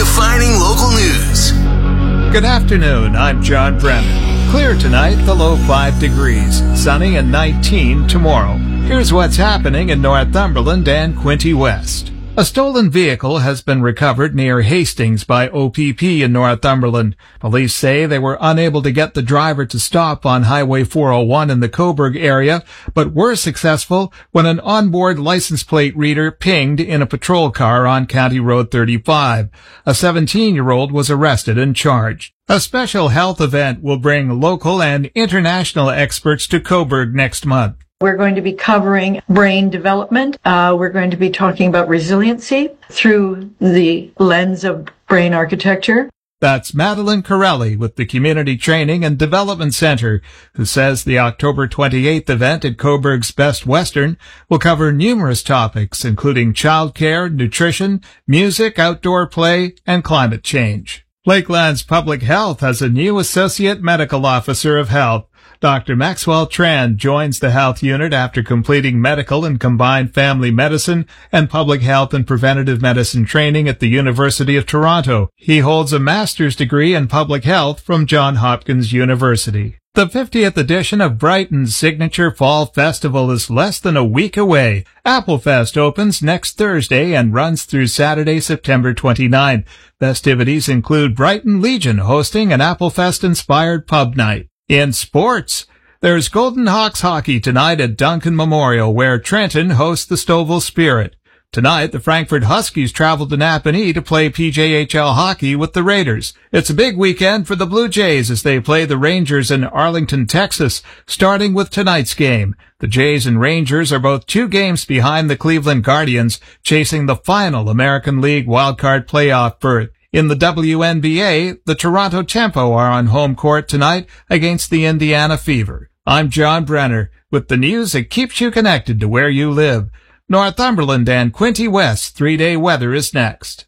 Redefining local news. Good afternoon, I'm John Brennan. Clear tonight, the low 5 degrees. Sunny and 19 tomorrow. Here's what's happening in Northumberland and Quinte West. A stolen vehicle has been recovered near Hastings by OPP in Northumberland. Police say they were unable to get the driver to stop on Highway 401 in the Coburg area, but were successful when an onboard license plate reader pinged in a patrol car on County Road 35. A 17-year-old was arrested and charged. A special health event will bring local and international experts to Coburg next month. We're going to be covering brain development. We're going to be talking about resiliency through the lens of brain architecture. That's Madeline Corelli with the Community Training and Development Center, who says the October 28th event at Coburg's Best Western will cover numerous topics, including childcare, nutrition, music, outdoor play, and climate change. Lakeland's Public Health has a new Associate Medical Officer of Health. Dr. Maxwell Tran joins the health unit after completing medical and combined family medicine and public health and preventative medicine training at the University of Toronto. He holds a master's degree in public health from Johns Hopkins University. The 50th edition of Brighton's signature fall festival is less than a week away. Applefest opens next Thursday and runs through Saturday, September 29th. Festivities include Brighton Legion hosting an Applefest-inspired pub night. In sports, there's Golden Hawks hockey tonight at Duncan Memorial, where Trenton hosts the Stouffville Spirit. Tonight, the Frankfurt Huskies travel to Napanee to play PJHL hockey with the Raiders. It's a big weekend for the Blue Jays as they play the Rangers in Arlington, Texas, starting with tonight's game. The Jays and Rangers are both 2 games behind the Cleveland Guardians, chasing the final American League wildcard playoff berth. In the WNBA, the Toronto Tempo are on home court tonight against the Indiana Fever. I'm John Brenner with the news that keeps you connected to where you live. Northumberland and Quinte West 3-day weather is next.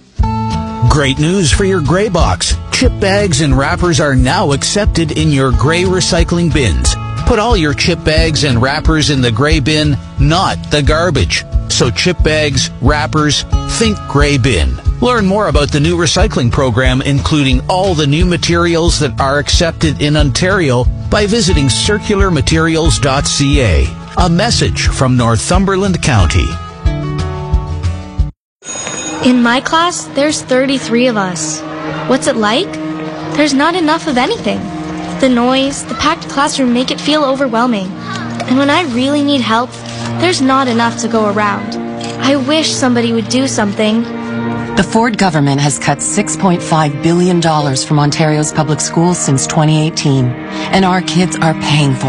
Great news for your gray box. Chip bags and wrappers are now accepted in your gray recycling bins. Put all your chip bags and wrappers in the gray bin, not the garbage. So chip bags, wrappers, think gray bin. Learn more about the new recycling program, including all the new materials that are accepted in Ontario, by visiting circularmaterials.ca. A message from Northumberland County. In my class, there's 33 of us. What's it like? There's not enough of anything. The noise, the packed classroom make it feel overwhelming. And when I really need help, there's not enough to go around. I wish somebody would do something. The Ford government has cut $6.5 billion from Ontario's public schools since 2018, and our kids are paying for it.